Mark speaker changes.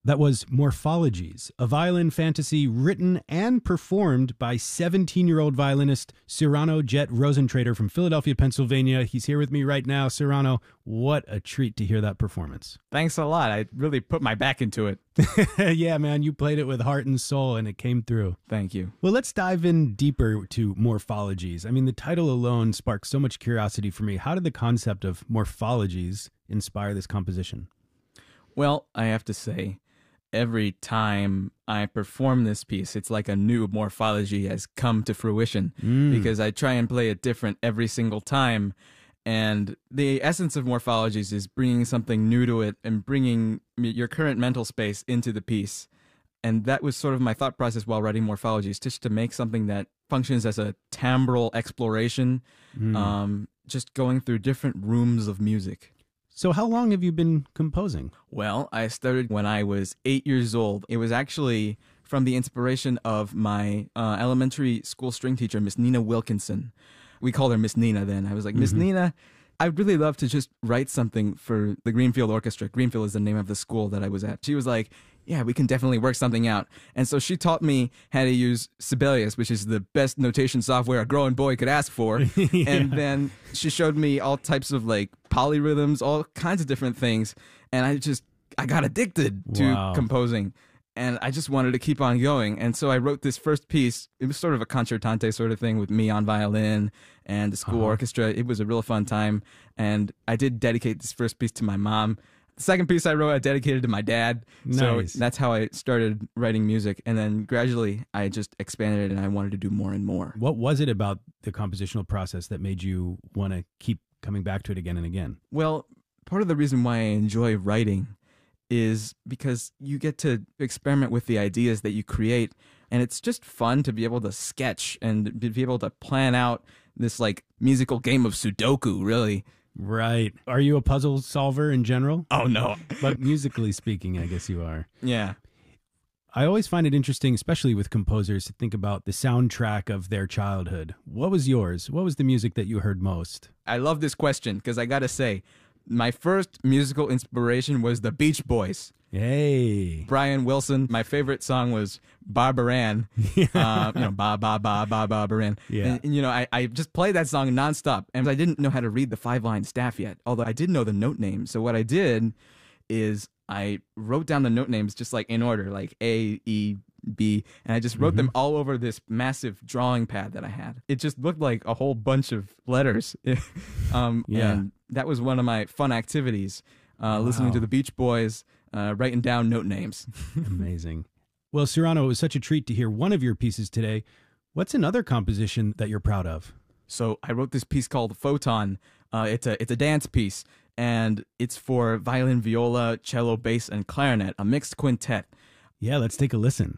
Speaker 1: That was Morphologies, a violin fantasy written and performed by 17-year-old violinist Cyrano Jet Rosentrader from Philadelphia, Pennsylvania. He's here with me right now. Cyrano, what a treat to hear that performance.
Speaker 2: Thanks a lot. I really put my back into it.
Speaker 1: Yeah, man, you played it with heart and soul, and it came through.
Speaker 2: Thank you.
Speaker 1: Well, let's dive in deeper to Morphologies. I mean, the title alone sparks so much curiosity for me. How did the concept of Morphologies inspire this composition?
Speaker 2: Well, I have to say, every time I perform this piece, it's like a new morphology has come to fruition because I try and play it different every single time. And the essence of Morphologies is bringing something new to it and bringing your current mental space into the piece. And that was sort of my thought process while writing Morphologies, just to make something that functions as a timbral exploration, just going through different rooms of music.
Speaker 1: So how long have you been composing?
Speaker 2: Well, I started when I was 8 years old. It was actually from the inspiration of my elementary school string teacher, Miss Nina Wilkinson. We called her Miss Nina then. I was like, Miss Nina, I'd really love to just write something for the Greenfield Orchestra. Greenfield is the name of the school that I was at. She was like, yeah, we can definitely work something out. And so she taught me how to use Sibelius, which is the best notation software a growing boy could ask for. Yeah. And then she showed me all types of like polyrhythms, all kinds of different things. And I got addicted to composing. And I just wanted to keep on going. And so I wrote this first piece. It was sort of a concertante sort of thing with me on violin and the school orchestra. It was a real fun time. And I did dedicate this first piece to my mom. The second piece I wrote, I dedicated to my dad.
Speaker 1: Nice.
Speaker 2: So that's how I started writing music. And then gradually I just expanded it and I wanted to do more and more.
Speaker 1: What was it about the compositional process that made you want to keep coming back to it again and again?
Speaker 2: Well, part of the reason why I enjoy writing is because you get to experiment with the ideas that you create. And it's just fun to be able to sketch and be able to plan out this like musical game of Sudoku, really.
Speaker 1: Right. Are you a puzzle solver in general?
Speaker 2: Oh, no.
Speaker 1: But musically speaking, I guess you are.
Speaker 2: Yeah.
Speaker 1: I always find it interesting, especially with composers, to think about the soundtrack of their childhood. What was yours? What was the music that you heard most?
Speaker 2: I love this question because I got to say, my first musical inspiration was the Beach Boys.
Speaker 1: Hey.
Speaker 2: Brian Wilson. My favorite song was Barbara Ann. Ba ba ba ba Barbara Ann.
Speaker 1: Yeah.
Speaker 2: And I just played that song nonstop, and I didn't know how to read the 5-line staff yet. Although I did know the note names. So what I did is I wrote down the note names just like in order, like A, E, B, and I just wrote them all over this massive drawing pad that I had. It just looked like a whole bunch of letters. And that was one of my fun activities, listening to the Beach Boys, writing down note names.
Speaker 1: Amazing. Well, Cyrano, it was such a treat to hear one of your pieces today. What's another composition that you're proud of?
Speaker 2: So I wrote this piece called Photon. It's a dance piece, and it's for violin, viola, cello, bass, and clarinet, a mixed quintet.
Speaker 1: Yeah, let's take a listen.